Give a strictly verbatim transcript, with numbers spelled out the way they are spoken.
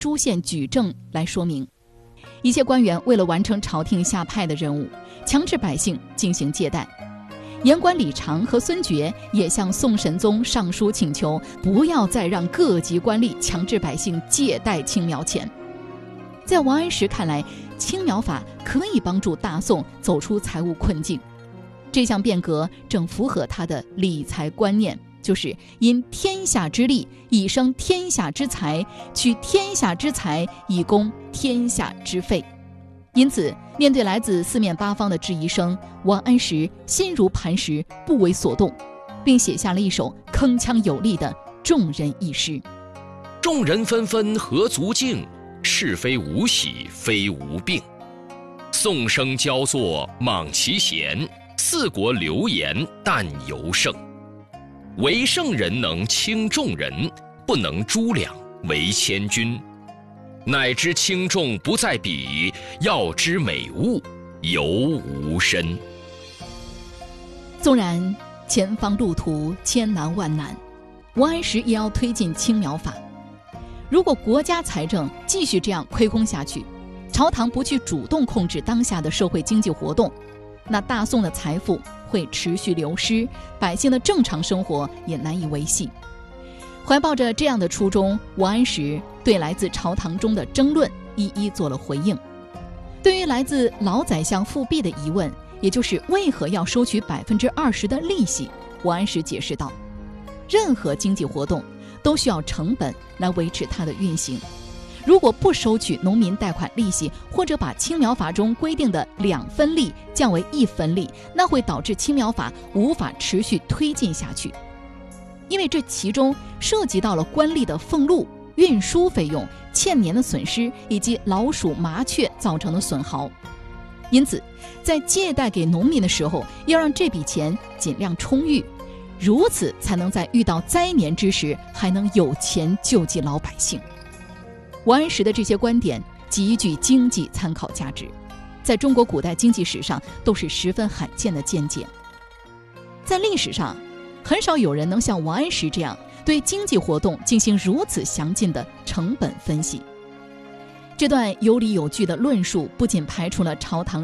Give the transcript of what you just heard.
诸县举证来说明。一些官员为了完成朝廷下派的任务，强制百姓进行借贷。言官李长和孙觉也向宋神宗上书请求，不要再让各级官吏强制百姓借贷青苗钱。在王安石看来，青苗法可以帮助大宋走出财务困境。这项变革正符合他的理财观念，就是因天下之利以生天下之财，取天下之财以供天下之费。因此，面对来自四面八方的质疑声，王安石心如磐石，不为所动，并写下了一首铿锵有力的众人一诗： 众人纷纷何足敬，是非无喜非无病。宋生交作莽其贤，四国流言但尤盛。唯圣人能轻众人，不能诸两为千钧。乃知轻重不在彼，要知美物犹无身。 纵然前方路途千难万难，王安石也要推进青苗法。如果国家财政继续这样亏空下去，朝堂不去主动控制当下的社会经济活动，那大宋的财富会持续流失，百姓的正常生活也难以维系。怀抱着这样的初衷，王安石对来自朝堂中的争论一一做了回应。对于来自老宰相复辟的疑问，也就是为何要收取百分之二十的利息，王安石解释道：任何经济活动都需要成本来维持它的运行。如果不收取农民贷款利息，或者把青苗法中规定的两分利降为一分利，那会导致青苗法无法持续推进下去。因为这其中涉及到了官吏的俸禄、运输费用、欠年的损失，以及老鼠、麻雀造成的损耗。因此，在借贷给农民的时候，要让这笔钱尽量充裕，如此才能在遇到灾年之时还能有钱救济老百姓。王安石的这些观点极具经济参考价值，在中国古代经济史上都是十分罕见的见解。在历史上，很少有人能像王安石这样对经济活动进行如此详尽的成本分析。这段有理有据的论述不仅排除了朝堂